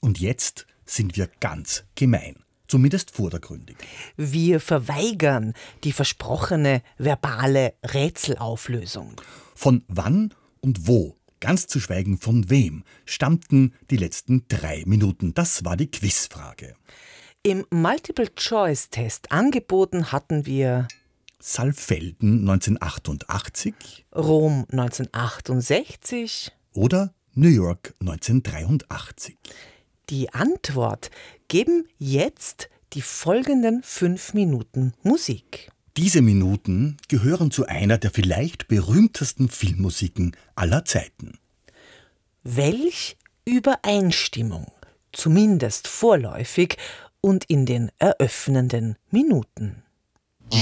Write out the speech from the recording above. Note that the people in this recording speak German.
Und jetzt sind wir ganz gemein. Zumindest vordergründig. Wir verweigern die versprochene verbale Rätselauflösung. Von wann und wo, ganz zu schweigen von wem, stammten die letzten 3 Minuten? Das war die Quizfrage. Im Multiple-Choice-Test angeboten hatten wir Saalfelden 1988 Rom 1968. oder New York 1983. Die Antwort geben jetzt die folgenden 5 Minuten Musik. Diese Minuten gehören zu einer der vielleicht berühmtesten Filmmusiken aller Zeiten. Welch Übereinstimmung, zumindest vorläufig und in den eröffnenden Minuten.